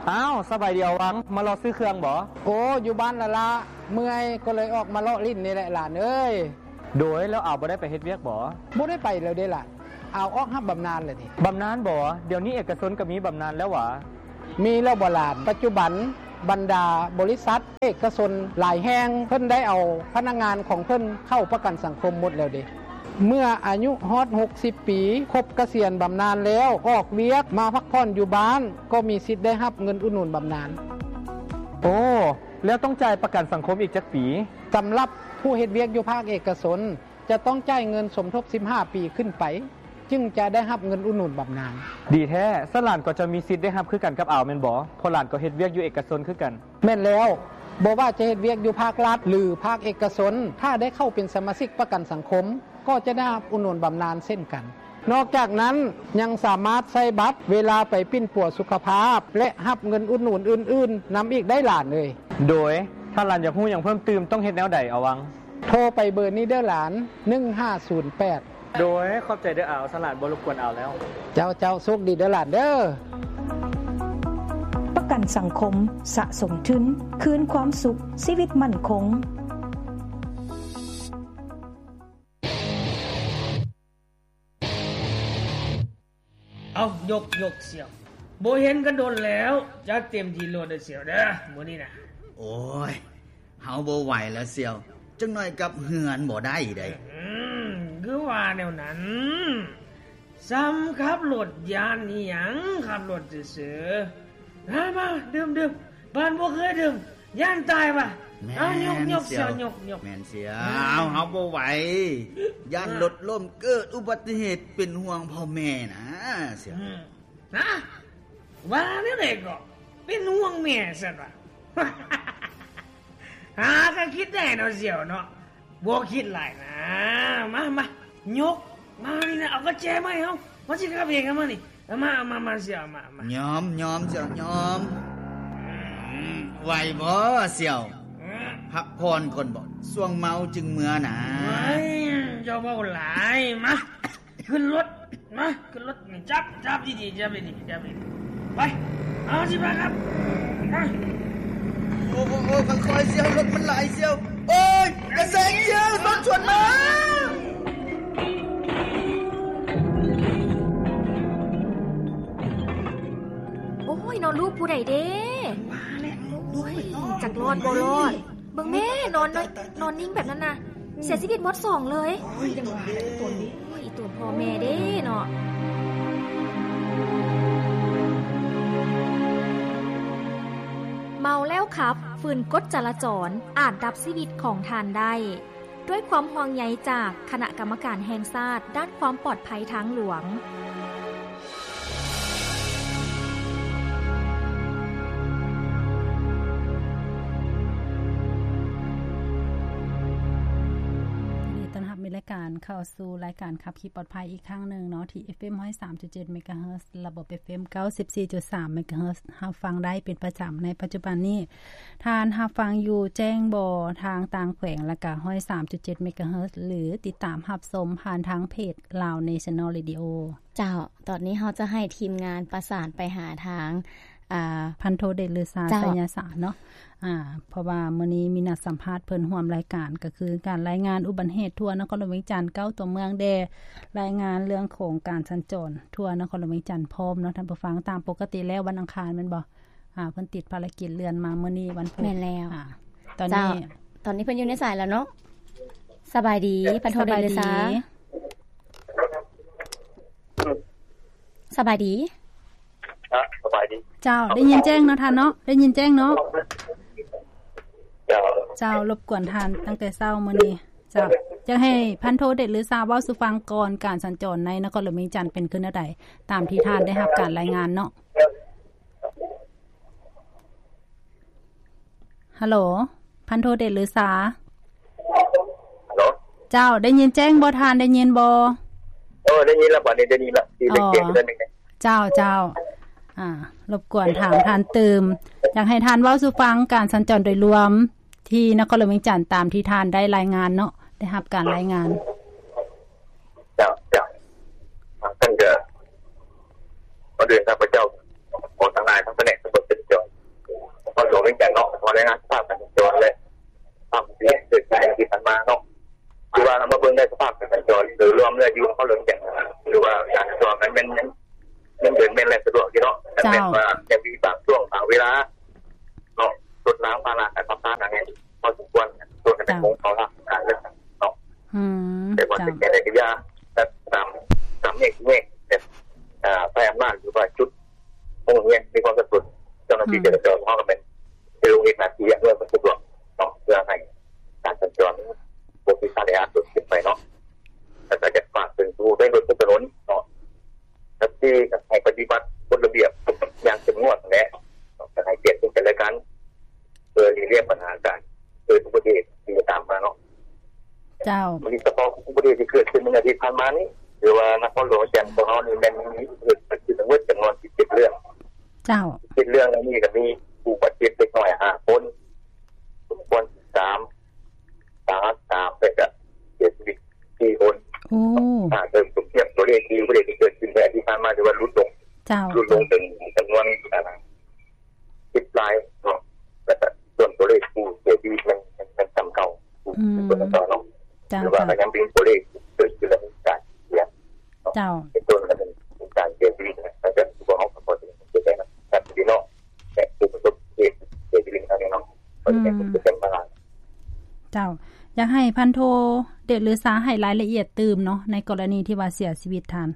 อ้าวสบายดีเอาวังมารอซื้อเครื่องบ่โอ้อยู่บ้านละเมื่อยก็เลยออกมาเลาะลิ้นนี่แหละหลานเอ้ยโดยแล้วเอาบ่ได้ไปเฮ็ดเวียกบ่ได้ไปแล้วเด้ล่ะเอาออกรับบำนาญเลยนี่บำนาญบ่เดี๋ยวนี้เอกชนก็มีบำนาญแล้วหว่ามีแล้วบ่หลานปัจจุบันบรรดาบริษัทเอกชนหลายแห่งเพิ่นได้เอาพนักงานของเพิ่นเข้าประกันสังคมหมดแล้วเด้เมื่ออายุฮอด60ปีครบเกษียณบำนาญแล้วออกเวียกมาพักผ่อนอยู่บ้านก็มีสิทธิ์ได้รับเงินอุดหนุนบำนาญโอ้แล้วต้องจ่ายประกันสังคมอีกจักปีสำหรับผู้เฮ็ดเวียกอยู่ภาคเอกชนจะต้องจ่ายเงินสมทบ15ปีขึ้นไปจึงจะได้รับเงินอุดหนุนบำนาญดีแท้สหลานก็จะมีสิทธิ์ได้รับคือกันกับอ่าวแม่นบ่เพราะหลานก็เฮ็ดเวียกอยู่เอกชนคือกันแม่นแล้วบ่ว่าจะเฮ็ดเวียกอยู่ภาครัฐหรือภาคเอกชนถ้าได้เข้าเป็นสมาชิกประกันสังคมก็จะได้รับอุดหนุนบำนาญเช่นกันนอกจากนั้นยังสามารถใช้บัตรเวลาไปปิ้นปัวสุขภาพและรับเงินอุดหนุนอื่นๆนำอีกได้หลานเลยโดยถ้าหลานอยากรู้หยังเพิ่มเติมต้องเฮ็ดแนวใดเอาวังโทรไปเบอร์นี้เด้อหลาน1508 โดยขอบใจเด้ออ่าวสหลานบ่รบกวนอ่าวแล้วเจ้าโชคดีเด้อหลานเด้อประกันสังคมสะสมทุนคืนความสุขชีวิตมั่นคงเอายกเสี่ยวบ่เห็นกันโดนแล้วจัดเต็มที่โลดเสี่ยวเด้อมื้อนี้น่ะโอ้ยเฮาบ่ไหวแล้วเสี่ยวจังหน่อยกับเฮือนบ่ได้ได้คือว่าแนวนั้นซ้ำขับรถยานอีหยังขับรถซื่อๆมาดื่มบ้านบ่เคยดื่มย่านตายป่ะเอายกเสี่ยวยกแม่นเสี่ยวเฮาบ่ไหวย่านรถล้มเกิดอุบัติเหตุเป็นห่วงพ่อแม่นะเสี่ยวนะว่าแนวใดก็เป็นห่วงแม่ซั่นว่ะก็คิดได้เนาะเสี่ยวเนาะบ่คิดหลายนะมายกมานี่นะเอากระแจมาให้เฮามาสิขับเองกันมานี่มาเสี่ยวมายอมเสี่ยอมไหวบ่เสี่ยวพักพรก่อนบ่ช่วงเมาจึงเมื่อน่ะเจ้าเมาหลายมาขึ้นรถจับดีๆไปเอาสิมาครับโอ้ค่อยๆเสี่ยวรถมันหลายเสี่ยวโอ้ยกระแสงเสี่ยวรถชนมาโอ้ยนอนลูกผู้ใดเด้มาแล้วโอ้ยจักรอดบ่รอดเบิ่งแม่นอนนิ่งแบบนั้นน่ะเสียชีวิตหมด2เลยโอ้ยจังว่าตัวนี้โอ้ยตัวพ่อแม่เด้เนาะเมาแล้วครับฝืนกฎจราจรอาจดับชีวิตของทานได้ด้วยความห่วงใยจากคณะกรรมการแห่งชาติด้านความปลอดภัยทางหลวงรายการเข้าสู่รายการขับขี่ปลอดภัยอีกครั้งนึงเนาะที่ FM 103.7 เมกะเฮิรตซ์ระบบ FM 94.3 เมกะเฮิรตซ์รับฟังได้เป็นประจำในปัจจุบันนี้ทานรับฟังอยู่แจ้งบ่ทางต่างแขวงและก็103.7 เมกะเฮิรตซ์หรือติดตามรับชมผ่านทางเพจ Lao National Radio เจ้าตอนนี้เฮาจะให้ทีมงานประสานไปหาทางพันโทเดชฤษาสัญญาสารเนาะเพราะว่ามื้อนี้มีนัดสัมภาษณ์เพิ่นร่วมรายการก็คือการรายงานอุบัติเหตุทั่วนครหลวงเวียงจันทน์9ตัวเมืองแดรายงานเรื่องโครงการสัญจรทั่วนครหลวงเวียงจันทน์พร้อมเนาะท่านผู้ฟังตามปกติแล้ววันอังคารแม่นบ่เพิ่นติดภารกิจเลื่อนมามื้อนี้วันพุธแม่นแล้วตอนนี้เพิ่นอยู่ในสายแล้วเนาะสบายดีพันโทเดชฤษาสบายดีสบายดีเจ้าได้ยินแจ้งเนาะท่านเนาะได้ยินแจ้งเนาะเจ้ารบกวนท่านตั้งแต่เช้ามื้อนี้เจ้าจะให้พันโทเดชฤษาเว้าสู่ฟังก่อนการสัญจรในนครหลวงเวียงจันทน์เป็นขึ้นแนวใดตามที่ท่านได้รับการรายงานเนาะฮัลโหลพันโทเดชฤษาฮัลโหลเจ้าได้ยินแจ้งบ่ท่านได้ยินบ่ได้ยินแล้วบัดนี้ได้ยินแล้วที่เสียงเรื่องนึงเจ้ารบกวนถามท่านเติมอยากให้ท่านเว้าสู่ฟังการสัญจรโดยรวมที่นครหลวงเวียงจันทน์ตามที่ท่านได้รายงานเนาะได้รับการรายงานเจ้าท่านจะเดินทางไปเจ้าของทางนายทั้งแผนกตำรวจจราจรแต่เป็นว่าจะมีบางช่วงบางเวลาเนาะรถน้ำพาราการประพาสอะไรพอสมควรตัวจะเป็นวงเขาละการเลือกเนาะแต่ว่าเป็นอะไรที่ยากแต่ตามเอกแต่ไปอำนาจหรือว่าจุดตรงนี้มีความสะดวกเจ้าหน้าที่จะเขาก็เป็นลงเอกนาทีเรื่องมันสะดวกเนาะเพื่อให้การสัญจรบริษัทได้อาจจะขึ้นไปเนาะแต่จะฝากถึงผู้ได้รถถนนเนาะที่ให้ปฏิบัติกฎระเบียบอย่างเข้มงวดและจะให้เปลี่ยนซึ่งกันและกันเพื่อเรียกปัญหาการเกิดอุบัติเหตุที่ตามมาเนาะเจ้ามีเฉพาะอุบัติเหตุที่เกิดขึ้นในอาทิตย์ผ่านมานี้หรือว่านครหลวงเชียงของเรานี่มันมีเกิดขึ้นทั้งหมดจำนวน17เรื่องเจ้า 17เรื่องนี้ก็มีผู้บาดเจ็บเล็กน้อย5คนสมควร3สาหัส3แล้วก็เสียชีวิต4คนเติมเทียบตัวเลขที่อุบัติเหตุที่เกิดขึ้นในอาทิตย์ผ่านมาหรือว่าลดลงถึงจำนวน10รายเนาะแต่ส่วนตัวเลขผู้เสียชีวิตมันต่ำเก่าตัวนั้นเนาะหรือว่ายังเป็นตัวเลขเกิดขึ้นแล้วการเสียเจ้าเป็นตัวนั้นเป็นการเสียชีวิตนะแต่ตัวเขาพอจะเป็นนะแต่ที่เนาะแต่ผู้ประสบเหตุเสียชีวิตอะไรเนาะก็จะเป็นปัญหาเจ้าอยากให้พันโทเดชหรือสาให้รายละเอียดตื่มเนาะในกรณีที่ว่าเสียชีวิตทาน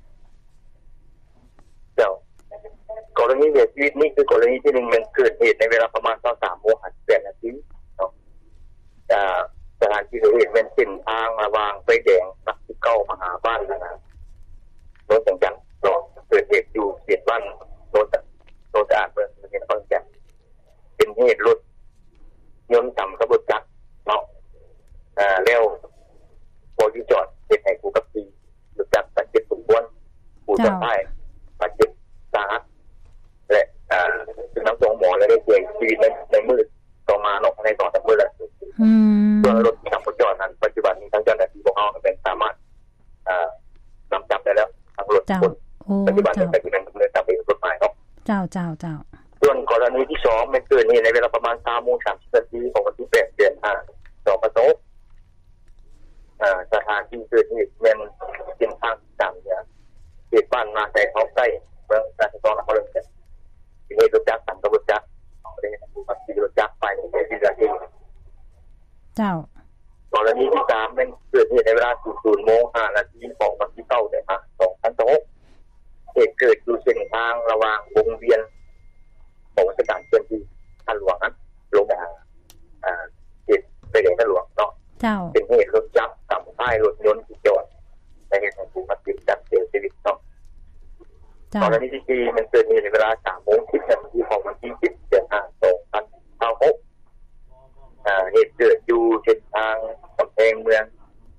กรณีเสียชีวิตนี่คือกรณีที่1มันเกิดเหตุในเวลาประมาณ 23:58 น.เนาะสถานที่เกิดเหตุเป็นเส้นทางระหว่างไฟแดงสัก19มหาบ้านนะโน้นจังจังเนาะเกิดเหตุอยู่เขตบ้านโน้นสะอาดเมืองเป็นต้นแก่เป็นเหตุรถยนต์ต่ำกับรถจักรเนาะแล้วพออยู่จอดเหตุให้ผู้ขับขี่รถจักรบาดเจ็บสมควรผู้ซ้อนท้ายบาดเจ็บสาหัสและถึงน้ำส่งหมอและได้เสียชีวิตในมือต่อมาเนาะใน2-3มื้อแล้วส่วนรถขับจอดนั้นปัจจุบันนี้ทางเจ้าหน้าที่ของเราเป็นสามารถนำจับได้แล้วทางรถคนปัจจุบันเป็นการดำเนินตามกฎหมายเนาะเจ้าส่วนกรณีที่2มันเกิดในเวลาประมาณ 3:30 น.ของวันที่8 เดือน 5 2566สถานที่เกิดเหตุเป็นเส้นทางต่างเนี่ยเขตบ้านนาใจท้องใต้เมืองราชบุรีนครหลวงที่นี่รถจักรรถจักรได้ผู้ขับขี่รถจักรไปในเขตที่ราชบุรีเจ้ากรณีที่3เป็นเกิดเหตุในเวลา 00:05 น.ของวันที่9 เดือน 5 2026เหตุเกิดอยู่เส้นทางระหว่างวงเวียนของสถานเชื่อมที่ท่าหลวงนะลงเขตไปแดงท่าหลวงเนาะเป็นเหตุรถจักรกับท้ายรถยนต์ที่จอดในเหตุของผู้ขับขี่จักรเสียชีวิตเนาะกรณีที่4มันเกิดเหตุในเวลา 3:10 น.ของวันที่10 เดือน 5 2026เหตุเกิดอยู่เส้นทางกำแพงเมือง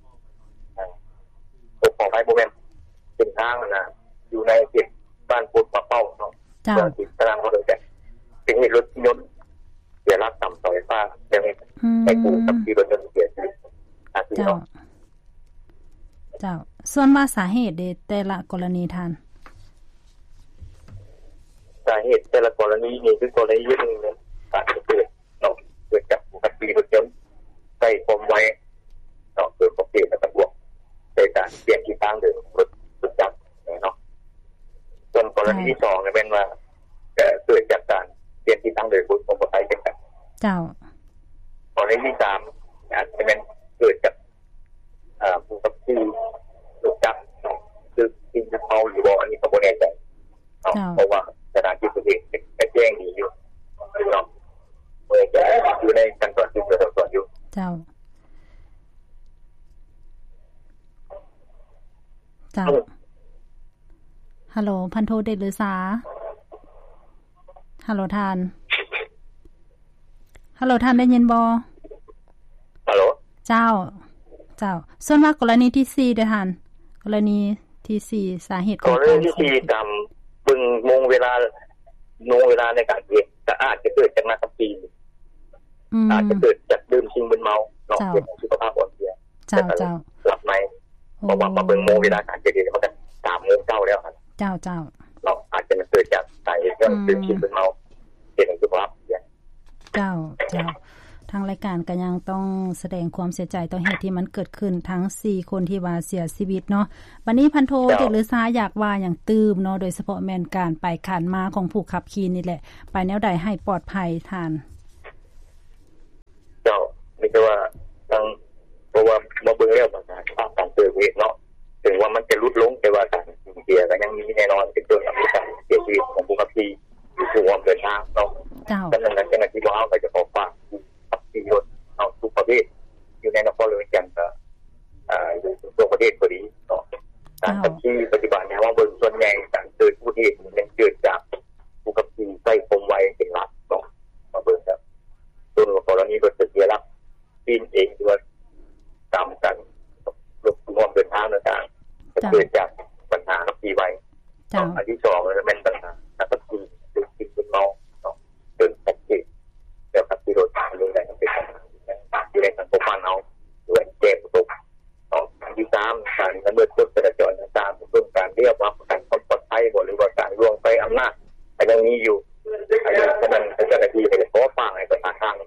ตกของไฟโบแมนเส้นทางนะอยู่ในเขตบ้านพุทธเป้าเนาะเมืองติดตารางเขาเลยแต่เป็นเหตุรถยนต์เสียหลักต่ำต่อไฟฟ้าแล้วให้ผู้ขับขี่รถยนต์เสียชีวิตเจ้าส่วนว่าสาเหตุแต่ละกรณีทานสาเหตุแต่ละกรณีนี่คือกรณีนึงเนี่ยการเกิดเนาะเกิดจากผู้ขับขี่รถยนต์ใส่ความไวเนาะเกิดความเสี่ยงและบวกในการเปลี่ยนทิศทางเดินรถจักรเนาะส่วนกรณีที่2เนี่ยเป็นว่าเกิดจากการเปลี่ยนทิศทางเดินบนของรถไฟเป็นกันเจ้ากรณีที่3อาจจะเป็นเกิดจากผู้ขับขี่รถจักรเนาะคือกินเมาหรือว่าอันนี้ก็บ่แน่ใจเพราะว่าสถานที่เกิดเหตุเป็นแจ้งดีอยู่เนาะเมื่อจะอยู่ในขั้นตอนที่จะสอบอยู่เจ้าฮัลโหลพันโทเดชหรือสาฮัลโหลทานได้ยินบ่ฮัลโหลเจ้าส่วนว่ากรณีที่4เด้อท่านกรณีที่4สาเหตุกรณีที่4ตามเบิ่งโมงเวลาในการเกิดก็อาจจะเกิดจากนักขับขี่อาจจะเกิดจากดื่มสิ่งมึนเมาเนาะเกิดจากสุขภาพอ่อนเพลียเจ้าหลับในเพราะว่ามาเบิ่งโมงเวลาการเกิดเหตุมันก็ 3:09 แล้วครับเจ้าเราอาจจะเกิดจากสาเหตุดื่มสิ่งมึนเมาเกิดจากสุขภาพเสียเจ้าทางรายการก็ยังต้องแสดงความเสียใจต่อเหตุที่มันเกิดขึ้นทั้ง4คนที่ว่าเสียชีวิตเนาะบัดนี้พันโทเดชฤษาอยากว่าอย่างตื้มเนาะโดยเฉพาะแม่นการไปขานมาของผู้ขับขี่นี่แหละไปแนวใดให้ปลอดภัยท่านเจ้าไม่ใช่ว่าทางเพราะว่ามาเบิ่งแล้วมันการเกิดเหตุเนาะถึงว่ามันจะลดลงแต่ว่าการเสียก็ยังมีแน่นอนเป็นตัวอย่างการเสียชีวิตของผู้ขับขี่อยู่ผู้ร่วมเดินทางเนาะดังนั้นเจ้าหน้าที่ว่าก็จะขอฝากผู้ขับขี่รถเอาทุกประเภทอยู่ในนครหลวงจันทร์อยู่ทั่วประเทศพอดีเนาะการขับขี่ปัจจุบันเนี่ยว่าเบิ่งส่วนใหญ่การเกิดอุบัติเหตุมันเกิดจากผู้ขับขี่ใช้ความไวเป็นหลักเนาะมาเบิ่งครับตัวกรณีรถเสียหลักปีนเองด้วยตามกันรถร่วมเดินทางต่างๆเกิดจากปัญหาขับขี่ไวอันที่2แล้วเป็นปัญหาขับขี่ติดเป็นเมาเดินขับขี่เดี๋ยวขับขี่รถเรื่องใดก็เป็นอยู่ในสังคมบ้านเราด้วยแจ้งตกอันที่3การละเมิดกฎจราจรต่างๆเรื่องการเรียกว่าการความปลอดภัยหรือว่าการล่วงไปอำนาจแต่ยังมีอยู่ฉะนั้นเจ้าหน้าที่ก็จะขอฝากให้ประชาชน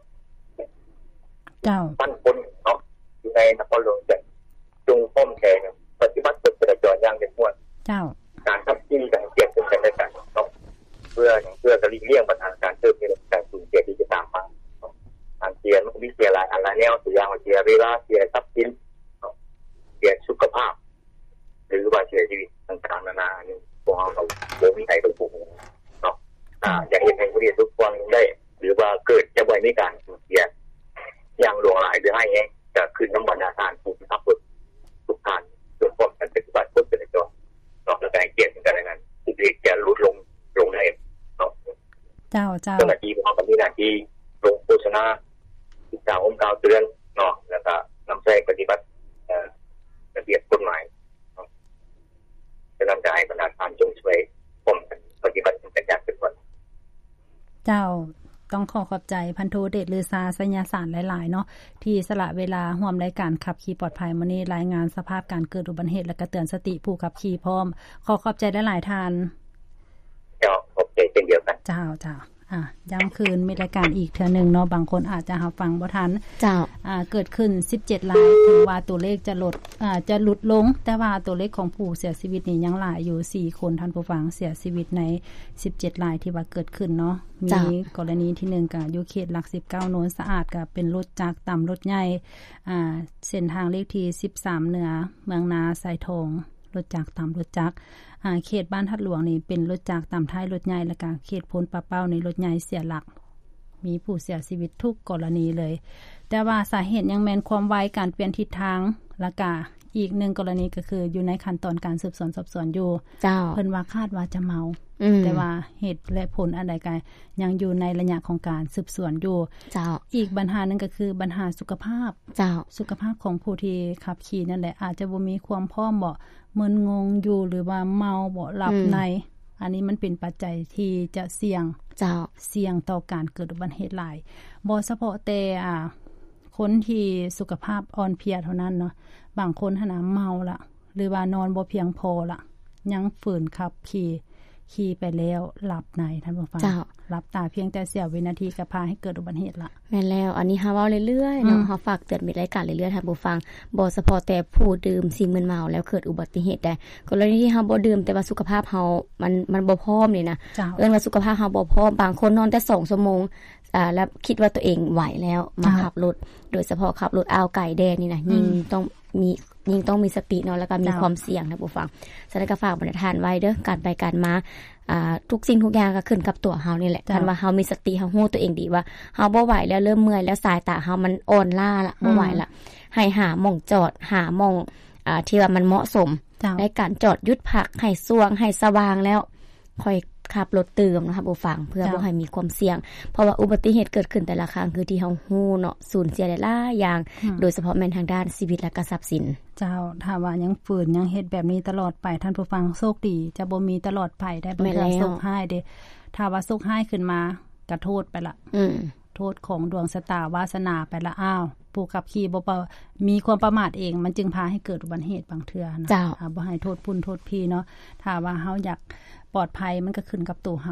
ปั้นคนเนาะอยู่ในนครหลวงจันทร์จงป้อมแขนปฏิบัติกฎจราจรอย่างเข้มงวดการขับขี่การเกียรติกันได้กันเนาะเพื่อจะหลีกเลี่ยงปัญหาการเกิดเหตุการณ์สูญเสียที่จะตามมาการเสียมันมีเสียหลายอันละแนวตัวอย่างเสียเวลาเสียทรัพย์สินเสียสุขภาพหรือว่าเสียชีวิตต่างๆนานานี่พวกเราบ่มีใครเป็นผู้เนาะอยากเห็นให้ผู้เรียนทุกคนได้หรือว่าเกิดจะบ่มีการสูญเสียอย่างหลวงหลายหรือให้เองจะขึ้นน้ำมันอาคารผู้พิทักษ์ทุกท่านจนพร้อมกันปฏิบัติกฎจราจรนอกจากการเกียรติกันในนั้นผู้เรียนจะลดลงในเนาะเจ้าหน้าที่ของกับหน้าที่ลงโฆษณาติดตามองค์การเตือนเนาะแล้วก็นำใช้ปฏิบัติระเบียบกฎหมายจะนำใจบรรดาท่านจงช่วยป้องกันปฏิบัติกันอย่างเป็นวันเจ้าต้องขอบใจพันโทเดชฤษาสัญญาสารหลายๆเนาะที่สละเวลาร่วมรายการขับขี่ปลอดภัยมื้อนี้รายงานสภาพการเกิดอุบัติเหตุและก็เตือนสติผู้ขับขี่พร้อมขอบใจหลายๆท่านเจ้าขอบใจเช่นเดียวกันเจ้าย้ำคืนมีรายการอีกเทื่อนึงเนาะบางคนอาจจะรับฟังบ่ทันเจ้าเกิดขึ้น17รายถึงว่าตัวเลขจะลดลงแต่ว่าตัวเลขของผู้เสียชีวิตนี่ยังหลายอยู่4คนท่านผู้ฟังเสียชีวิตใน17รายที่ว่าเกิดขึ้นเนาะมีกรณีที่1ก็อยู่เขตหลัก19โนนสะอาดก็เป็นรถจักรต่ำรถใหญ่เส้นทางเลขที่13เหนือเมืองนาไซทองรถจักรต่ำรถจักรเขตบ้านทัดหลวงนี่เป็นรถจักรต่ำท้ายรถใหญ่แล้วก็เขตพ้นปะเป้าในรถใหญ่เสียหลักมีผู้เสียชีวิตทุกกรณีเลยแต่ว่าสาเหตุยังแม่นความไวการเปลี่ยนทิศทางแล้วก็อีก1กรณีก็คืออยู่ในขั้นตอนการสืบสวนสอบสวนอยู่เพิ่นว่าคาดว่าจะเมาแต่ว่าเหตุและผลอันใดก็ยังอยู่ในระยะของการสืบสวนอยู่อีกปัญหานึงก็คือปัญหาสุขภาพสุขภาพของผู้ที่ขับขี่นั่นแหละอาจจะบ่มีความพร้อมบ่มึนงงอยู่หรือว่าเมาบ่หลับในอันนี้มันเป็นปัจจัยที่จะเสี่ยงต่อการเกิดอุบัติเหตุหลายบ่เฉพาะแต่คนที่สุขภาพอ่อนเพลียเท่านั้นเนาะบางคนหนาเมาละหรือว่านอนบ่เพียงพอละยังฝืนขับขี่ไปแล้วหลับในท่านผู้ฟังหลับตาเพียงแต่เสี้ยววินาทีก็พาให้เกิดอุบัติเหตุละแม่นแล้วอันนี้เฮาเว้าเรื่อยๆเนาะเฮาฝากเตือนมีรายการเรื่อยๆท่านผู้ฟังบ่เฉพาะแต่ผู้ดื่มสิ่งมึนเมาแล้วเกิดอุบัติเหตุได้กรณีที่เฮาบ่ดื่มแต่ว่าสุขภาพเฮามันบ่พร้อมนี่นะเอิ้นว่าสุขภาพเฮาบ่พร้อมบางคนนอนแต่2ชั่วโมงแล้วคิดว่าตัวเองไหวแล้วมาขับรถโดยเฉพาะขับรถอ่าวไก่แดงนี่นะยิ่งต้องมีสติเนาะแล้วก็มีความเสี่ยงนะผู้ฟังฉะนั้นก็ฝากบรรดาท่านไว้เด้อการไปการมาทุกสิ่งทุกอย่างก็ขึ้นกับตัวเฮานี่แหละคันว่าเฮามีสติเฮาฮู้ตัวเองดีว่าเฮาบ่ไหวแล้วเริ่มเมื่อยแล้วสายตาเฮามันอ่อนล้าละบ่ไหวละให้หาหม่องจอดหาหม่องที่ว่ามันเหมาะสมในการจอดหยุดพักให้สว่างให้สว่างแล้วค่อยขับรถเติมนะคะผู้ฟังเพื่อบ่ให้มีความเสี่ยงเพราะว่าอุบัติเหตุเกิดขึ้นแต่ละครั้งคือที่เฮาฮู้เนาะสูญเสียหลายอย่างโดยเฉพาะแม่นทางด้านชีวิตและก็ทรัพย์สินเจ้าถ้าว่ายังฝืนยังเฮ็ดแบบนี้ตลอดไปท่านผู้ฟังโชคดีจะบ่มีตลอดไปได้บ่ได้โชคร้ายเด้ถ้าว่าโชคร้ายขึ้นมาก็โทษไปละโทษของดวงชะตาวาสนาไปละอ้าวผู้ขับขี่บ่มีความประมาทเองมันจึงพาให้เกิดอุบัติเหตุบางเทื่อนะบ่ให้โทษพุ่นโทษพี่เนาะถ้าว่าเฮาอยากปลอดภัยมันก็ขึ้นกับตัวเฮา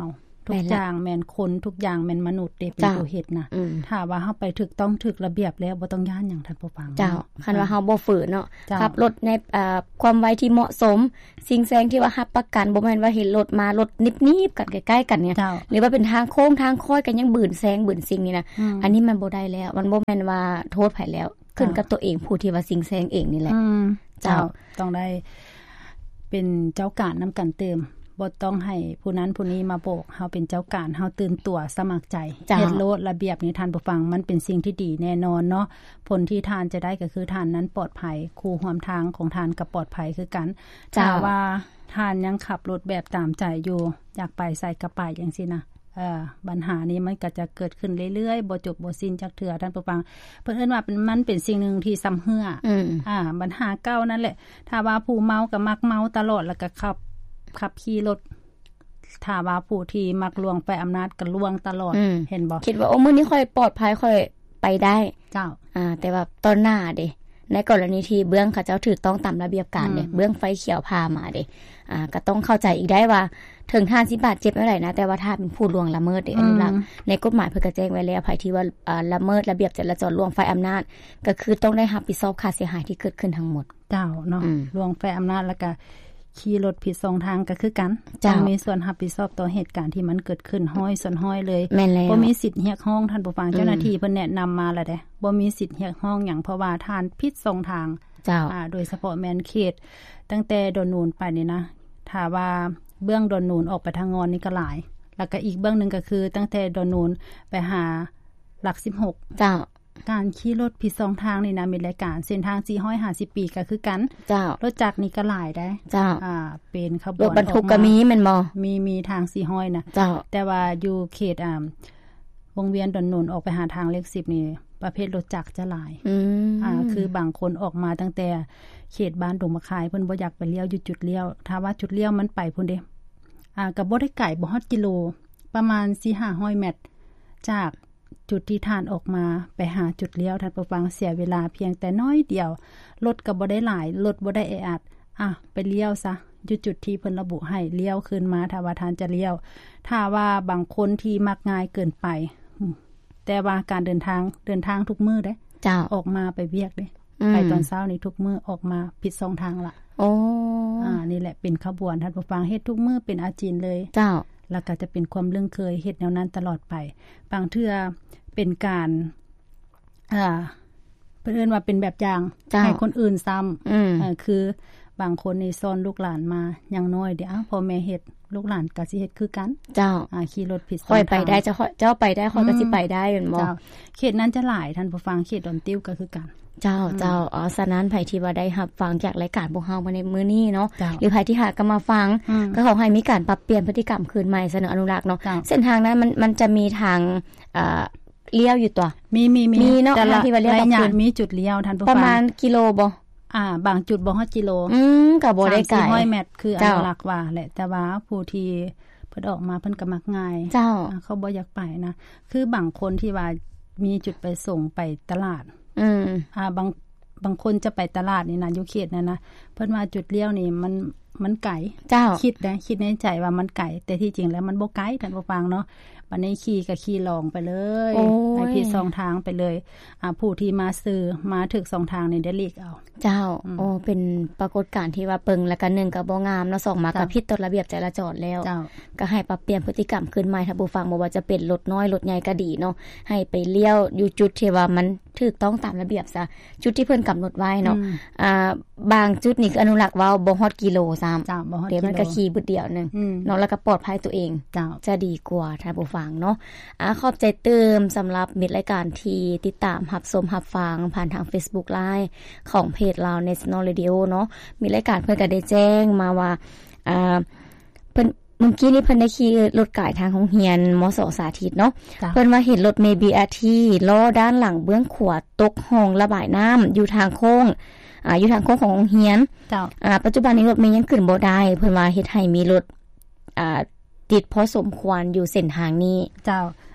ทุกอย่างแม่นคนทุกอย่างแม่นมนุษย์เด้เป็นผู้เฮ็ดนะถ้าว่าเฮาไปถูกต้องถูกระเบียบแล้วบ่ต้องย้านหยังท่านผู้ฟังเจ้าคันว่าเฮาบ่ฝืนเนาะขับรถในความไวที่เหมาะสมสิ่งแซงที่ว่ารับประกันบ่แม่นว่าเห็นรถมารถนิบๆกันใกล้ๆกันเนี่ยหรือว่าเป็นทางโค้งทางค่อยกันยังบืนแซงบืนสิ่งนี่นะอันนี้มันบ่ได้แล้วมันบ่แม่นว่าโทษไผแล้วขึ้นกับตัวเองผู้ที่ว่าสิ่งแซงเองนี่แหละเจ้าต้องได้เป็นเจ้าการนำกันเติมบ่ต้องให้ผู้นั้นผู้นี้มาโบกเฮาเป็นเจ้าการเฮาตื่นตัวสมัครใจเฮ็ดโลดระเบียบนี้ท่านผู้ฟังมันเป็นสิ่งที่ดีแน่นอนเนาะผลที่ทานจะได้ก็คือทานนั้นปลอดภัยคู่ร่วมทางของทานก็ปลอดภัยคือกันถ้าว่าทานยังขับรถแบบตามใจอยู่อยากไปใส่กระป๋ายจังซี่นะปัญหานี้มันก็จะเกิดขึ้นเรื่อยๆบ่จบบ่สิ้นจักเทื่อท่านผู้ฟังเพิ่นเอิ้นว่ามันเป็นสิ่งนึงที่ซ้ำเหือปัญหาเก่านั่นแหละถ้าว่าผู้เมาก็มักเมาตลอดแล้วก็ขับขี่รถถ้าว่าผู้ที่มักลวงไปอำนาจก็ลวงตลอดเห็นบ่คิดว่าโอ้มื้อนี้ค่อยปลอดภัยค่อยไปได้เจ้าแต่ว่าตอนหน้าเด้ในกรณีที่เบื้องเขาเจ้าถูกต้องตามระเบียบการเด้เบื้องไฟเขียวพามาเด้ก็ต้องเข้าใจอีกได้ว่าถึง50บาทเจ็บเท่าไหร่นะแต่ว่าถ้าเป็นผู้ล่วงละเมิดเด้อนุรักษ์ในกฎหมายเพิ่นก็แจ้งไว้แล้วไผที่ว่าละเมิดระเบียบจราจรล่วงไฟอำนาจก็คือต้องได้รับผิดชอบค่าเสียหายที่เกิดขึ้นทั้งหมดเจ้าเนาะล่วงไฟอำนาจแล้วก็ขี่รถผิด2ทางก็คือกันต้องมีส่วนรับผิดชอบต่อเหตุการณ์ที่มันเกิดขึ้นห้อยส่วนห้อยเลยบ่มีสิทธิ์เรียกร้องท่านผู้ฟังเจ้าหน้าที่เพิ่นแนะนำมาแล้วเด้บ่มีสิทธิ์เรียกร้องหยังเพราะว่าทานผิด2ทางโดยเฉพาะแม่นเขตตั้งแต่ดอนนูนไปนี่นะถ้าว่าเบื้องดอนนูนออกไปทางงอนนี่ก็หลายแล้วก็อีกเบื้องนึงก็คือตั้งแต่ดอนนูนไปหาหลัก16การขี่รถผิด2ทางนี่นะมีรายการเส้นทาง450ปีก็คือกันรถจักรนี่ก็หลายได้เป็นขบวนรถบรรทุกก็มีแม่นบ่มีทาง400นะแต่ว่าอยู่เขตวงเวียนดอนนูนออกไปหาทางเลข10นี่ประเภทรถจักรจะหลายคือบางคนออกมาตั้งแต่เขตบ้านดงมะขายเพิ่นบ่อยากไปเลี้ยวอยู่จุดเลี้ยวถ้าว่าจุดเลี้ยวมันไปพุ่นเด้ก็บ่ได้ไกลบ่ฮอดกิโลประมาณ 4-500 เมตรจากจุดที่ทานออกมาไปหาจุดเลี้ยวท่านผู้ฟังเสียเวลาเพียงแต่น้อยเดียวรถก็บ่ได้หลายรถบ่ได้แออัดไปเลี้ยวซะอยู่จุดที่เพิ่นระบุให้เลี้ยวคืนมาถ้าว่าทานจะเลี้ยวถ้าว่าบางคนที่มักง่ายเกินไปแต่ว่าการเดินทางทุกมื้อเด้ออกมาไปเวียกเด้ไปตอนเช้านี่ทุกมื้อออกมาผิด2ทางละนี่แหละเป็นขบวนท่านผู้ฟังเฮ็ดทุกมื้อเป็นอาจีนเลยแล้วก็จะเป็นความเรื่องเคยเฮ็ดแนวนั้นตลอดไปบางเทื่อเป็นการเพิ่นเอิ้นว่าเป็นแบบอย่างให้คนอื่นซ้ำคือบางคนนี่ซ่อนลูกหลานมาอย่างน้อยเดี๋ยวพ่อแม่เฮ็ดลูกหลานก็สิเฮ็ดคือกันขี่รถผิดค่อยไปได้เจ้าไปได้ค่อยก็สิไปได้แม่นบ่เขตนั้นจะหลายท่านผู้ฟังเขตดอนติ้วก็คือกันเจ้าฉะนั้นไผที่ว่าได้รับฟังจากรายการพวกเฮามาในมื้อนี้เนาะหรือไผที่หาก็มาฟังก็ขอให้มีการปรับเปลี่ยนพฤติกรรมคืนใหม่เสนออนุรักษ์เนาะเส้นทางนั้นมันจะมีทางเลี้ยวอยู่ตัวมีเนาะที่ว่าเลี้ยวคืนมีจุดเลี้ยวท่านผู้ฟังประมาณกิโลบ่บางจุดบ่ฮอดกิโลก็บ่ได้ไกล 400 เมตรคืออนุรักษ์ว่าแหละแต่ว่าผู้ที่เพิ่นออกมาเพิ่นก็มักง่ายเขาบ่อยากไปนะคือบางคนที่ว่ามีจุดไปส่งไปตลาดบางคนจะไปตลาดนี่นะอยู่เขตนั่นนะเพิ่นว่าจุดเลี้ยวนี่มันไกลคิดในใจว่ามันไกลแต่ที่จริงแล้วมันบ่ไกลท่านผู้ฟังเนาะบัดนี้ขี่ก็ขี่ลองไปเลยไปผิด2ทางไปเลยผู้ที่มาซื้อมาถึก2ทางนี่ได้หลีกเอาเจ้าเป็นปรากฏการณ์ที่ว่าเปิงแล้วก็1ก็บ่งามเนาะ2มาก็ผิดต่อระเบียบจราจรแล้วก็ให้ปรับเปลี่ยนพฤติกรรมขึ้นใหม่ถ้าผู้ฟังบ่ว่าจะเป็นรถน้อยรถใหญ่ก็ดีเนาะให้ไปเลี้ยวอยู่จุดที่ว่ามันถูกต้องตามระเบียบซะจุดที่เพิ่นกำหนดไว้เนาะบางจุดนี่คืออนุรักษ์ว่าบ่ฮอดกิโลซ้ำเดี๋ยวมันก็ขี่บึดเดียวนึงเนาะแล้วก็ปลอดภัยตัวเองจะดีกว่าถ้าผู้ฟังเนาะขอบใจเติมสำหรับมิตรรายการที่ติดตามรับชมรับฟังผ่านทาง Facebook Live ของเพจ Lao National Radio เนาะมีรายการเพิ่นก็ได้แจ้งมาว่าเพิ่นเมื่อกี้นี้เพิ่นได้ขี่รถก่ายทางโรงเรียนมส.สาธิตเนาะเพิ่นว่าเห็นรถเมล์ BRT ล้อด้านหลังเบื้องขวาตกห้องระบายน้ำอยู่ทางโค้งอยู่ทางโค้งของโรงเรียนปัจจุบันนี้รถเมล์ยังขึ้นบ่ได้เพิ่นว่าเฮ็ดให้มีรถติดพอสมควรอยู่เส้นทางนี้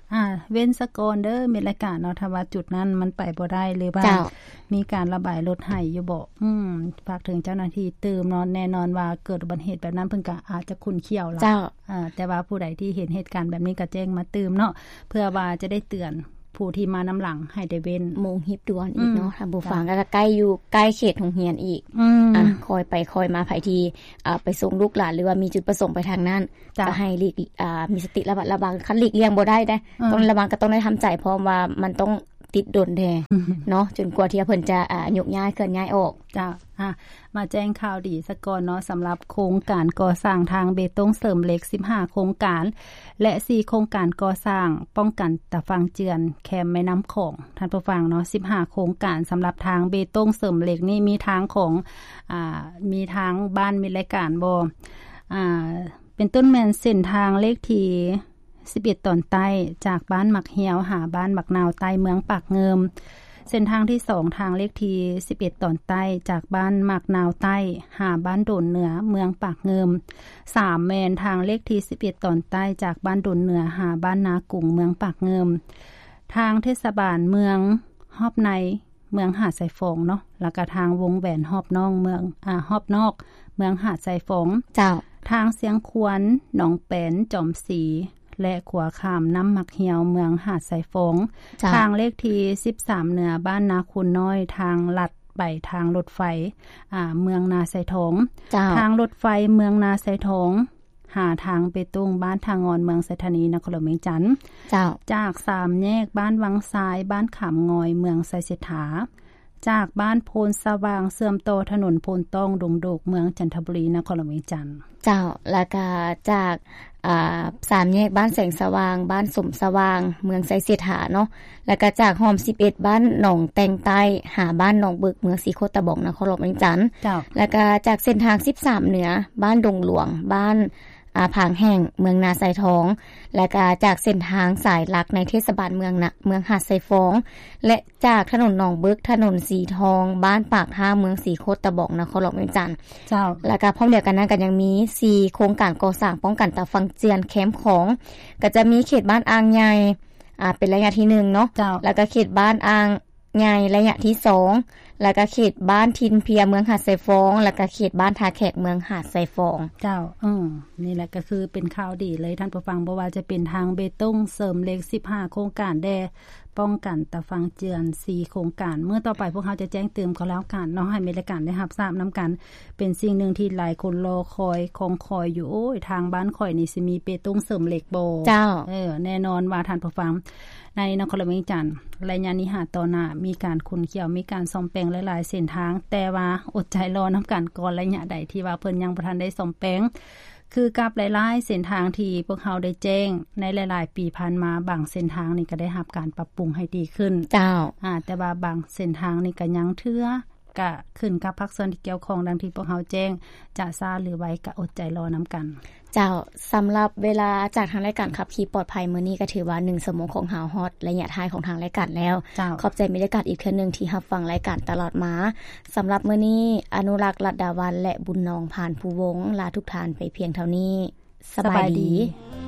เว้นสะก่อนเด้อมีรายการเนาะถ้าว่าจุดนั้นมันไปบ่ได้หรือว่ามีการระบายรถให้อยู่บ่ฝากถึงเจ้าหน้าที่ตื่มเนาะแน่นอนว่าเกิดอุบัติเหตุแบบนั้นเพิ่นก็อาจจะคุ้นเขี้ยวล่ะแต่ว่าผู้ใดที่เห็นเหตุการณ์แบบนี้ก็แจ้งมาตื่มเนาะเพื่อว่าจะได้เตือนผู้ที่มานําหลังให้ได้เว้นโมงฮิบด่วนอีกเนาะท่านผู้ฟังแล้วก็ใกล้อยู่ใกล้เขตโรงเรียนอีกคอยไปคอยมาไผที่ไปส่งลูกหลานหรือว่ามีจุดประสงค์ไปทางนั้นก็ให้หลีกมีสติระมัดระวังคันหลีกเลี่ยงบ่ได้ต้องระวังก็ต้องได้ทำใจพร้อมว่ามันต้องติดดนแท้เนาะจนกว่าที่เพิ่นจะยกย้ายเคลื่อนย้ายออกจ้ะมาแจ้งข่าวดีซะก่อนเนาะสำหรับโครงการก่อสร้างทางเบตงเสริมเหล็ก15โครงการและ4โครงการก่อสร้างป้องกันตะฟังเจือนแคมแม่น้ำของท่านผู้ฟังเนาะ15โครงการสำหรับทางเบตงเสริมเหล็กนี่มีทางของมีทางบ้านมีรายการบ่เป็นต้นแม่นเส้นทางเลขที่11ตอนใต้จากบ้านหมักเหี่ยวหาบ้านหมักนาวใต้เมืองปากเงิมเส้นทางที่2ทางเลขที่11ตอนใต้จากบ้านหมักนาวใต้หาบ้านโดนเหนือเมืองปากเงิม3แมนทางเลขที่11ตอนใต้จากบ้านโดนเหนือหาบ้านนากุ่งเมืองปากเงิมทางเทศบาลเมืองฮอบในเมืองหาดไซฟงเนาะแล้วก็ทางวงแหวนฮอบนอกเมืองฮอบนอกเมืองหาดไซฟงเจ้าทางเสียงควนหนองแปนจอมศรีและขัวขามน้ำมักเหี่ยวเมืองหาดไซฟงทางเลขที่13เหนือบ้านนาคุณน้อยทางลัดไปทางรถไฟเมืองนาไซทงทางรถไฟเมืองนาไซทงหาทางไปตุ้งบ้านทางงอนเมืองไซธานีนครหลวงเวียงจันทน์จาก3แยกบ้านวังซ้ายบ้านขามงอยเมืองไซเสถาจากบ้านโพนสว่างเสื่อมโตถนนโพนต้องดงโดกเมืองจันทบุรีนครหลวงเวียงจันทน์เจ้าแล้วก็จาก3แยกบ้านแสงสว่างบ้านสมสว่างเมืองไซเสถาเนาะแล้วก็จากหอม11บ้านหนองแตงใต้หาบ้านหนองเบิกเมืองสีโคตะบองนครหลวงเวียงจันทน์แล้วก็จากเส้นทาง13เหนือบ้านดงหลวงบ้านผางแห่งเมืองนาไซทองและก็จากเส้นทางสายหลักในเทศบาลเมืองหาดไซฟองและจากถนนหนองบึกถนนสีทองบ้านปากท่าเมืองสีโคตะบองนครหลวงเวียงจันทน์เจ้าแล้วก็พร้อมเดียวกันนั้นก็ยังมี4โครงการก่อสร้างป้องกันตะฟังเจือนแคมป์ของก็จะมีเขตบ้านอ่างใหญ่เป็นระยะที่1เนาะแล้วก็เขตบ้านอ่างใหญ่ระยะที่2แล้วก็เขตบ้านทินเพียเมืองหาดไซฟองแล้วก็เขตบ้านทาแขกเมืองหาดไซฟองเจ้านี่แหละก็คือเป็นข่าวดีเลยท่านผู้ฟังบ่ว่าจะเป็นทางเบตงเสริมเหล็ก15โครงการแดป้องกันตะฟังเจือน4โครงการเมื่อต่อไปพวกเขาจะแจ้งเตือนเขาแล้วกันเนาะให้มีรายการได้รับทราบนํากันเป็นสิ่งนึงที่หลายคนรอคอยของคอยอยู่โอ้ยทางบ้านข่อยนี่สิมีเบตงเสริมเหล็กบ่เจ้าแน่นอนว่าท่านผู้ฟังในนครหลวงเวียงจันทน์ระยะนี้ต่อหน้ามีการขุนเขี้ยวมีการซ่อมแปลงหลายๆเส้นทางแต่ว่าอดใจรอนํากันก่อนระยะใดที่ว่าเพิ่นยังบ่ทันได้ซ่อมแปลงคือกับหลายๆเส้นทางที่พวกเฮาได้แจ้งในหลายๆปีผ่านมาบางเส้นทางนี่ก็ได้รับการปรับปรุงให้ดีขึ้นเจ้าแต่ว่าบางเส้นทางนี่ก็ยังเทื่อก็ขึ้นกับภาคส่วนที่เกี่ยวข้องดังที่พวกเฮาแจ้งจะซาหรือไว้ก็อดใจรอนํากันเจ้าสําหรับเวลาจากทางรายการขับขี่ปลอดภัยมื้อนี้ก็ถือว่า1ชั่วโมงของเฮาฮอดระยะท้ายของทางรายการแล้วขอบใจบรรยากาศอีกเทื่อนึงที่รับฟังรายการตลอดมาสําหรับมื้อนี้อนุรักษ์รัตดาวันและบุญนองผ่านผู้วงลาทุกท่านไปเพียงเท่านี้สบายดี